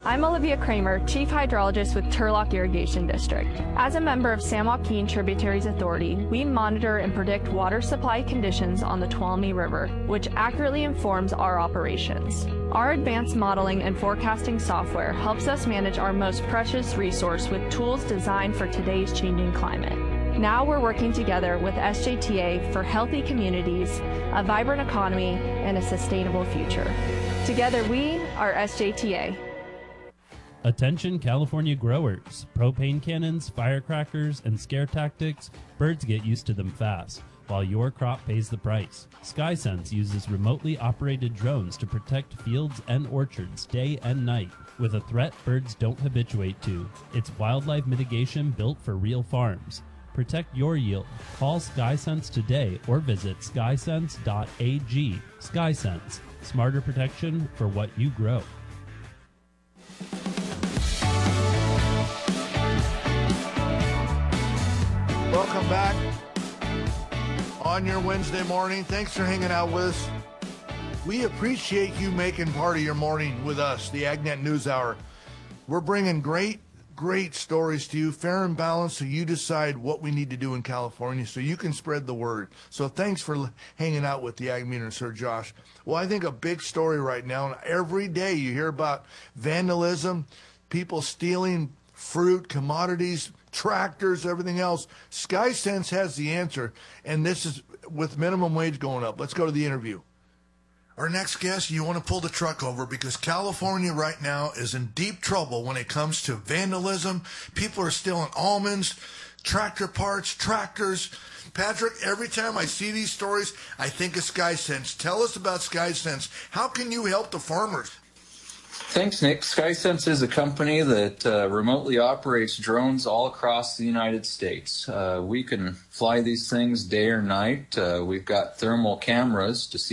I'm Olivia Kramer, Chief Hydrologist with Turlock Irrigation District. As a member of San Joaquin Tributaries Authority, we monitor and predict water supply conditions on the Tuolumne River, which accurately informs our operations. Our advanced modeling and forecasting software helps us manage our most precious resource with tools designed for today's changing climate. Now we're working together with SJTA for healthy communities, a vibrant economy, and a sustainable future. Together we are SJTA. Attention California growers. Propane cannons, firecrackers, and scare tactics, birds get used to them fast, while your crop pays the price. SkySense uses remotely operated drones to protect fields and orchards day and night with a threat birds don't habituate to. It's wildlife mitigation built for real farms. Protect your yield. Call SkySense today or visit skysense.ag. SkySense, smarter protection for what you grow. Welcome back on your Wednesday morning. Thanks for hanging out with us. We appreciate you making part of your morning with us, the AgNet News Hour. We're bringing great stories to you, fair and balanced, so you decide what we need to do in California so you can spread the word. So thanks for hanging out with the Ag Meter and Sir Josh. Well, I think a big story right now, and every day you hear about vandalism, people stealing fruit, commodities, tractors, everything else. SkySense has the answer, and this is with minimum wage going up. Let's go to the interview. Our next guest, you want to pull the truck over because California right now is in deep trouble when it comes to vandalism. People are stealing almonds, tractor parts, tractors. Patrick, every time I see these stories, I think of SkySense. Tell us about SkySense. How can you help the farmers? Thanks, Nick. SkySense is a company that remotely operates drones all across the United States. We can fly these things day or night. We've got thermal cameras to see